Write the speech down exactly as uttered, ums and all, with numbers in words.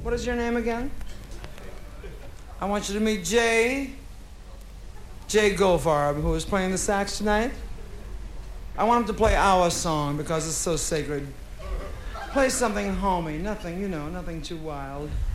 What is your name again? I want you to meet Jay, Jay Goldfarb, who is playing the sax tonight. I want him to play our song because it's so sacred. Play something homey, nothing, you know, nothing too wild.